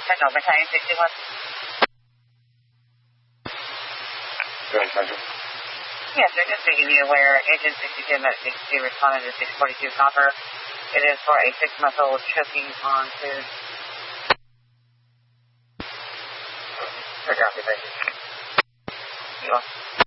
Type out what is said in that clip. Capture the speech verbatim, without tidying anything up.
Sentinel Battalion sixty-one. Go ahead, Sergeant. Yes, sir. Just making you aware, Agent sixty-two Med sixty-two responded to six forty-two Copper. It is for a six-month-old choking on food. For drop devices. You are.